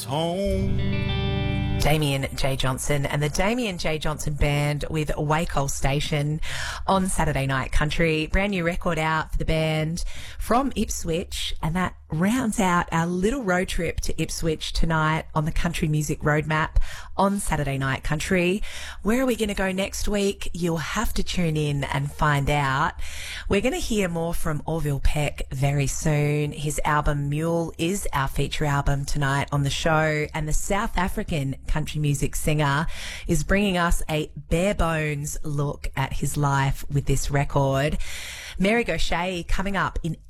is home. Damien J. Johnson and the Damien J. Johnson Band with Wacol Station on Saturday Night Country. Brand new record out for the band from Ipswich, and that rounds out our little road trip to Ipswich tonight on the Country Music Roadmap on Saturday Night Country. Where are we going to go next week? You'll have to tune in and find out. We're going to hear more from Orville Peck very soon. His album Mule is our feature album tonight on the show, and the South African country music singer is bringing us a bare bones look at his life with this record. Mary Gauthier coming up in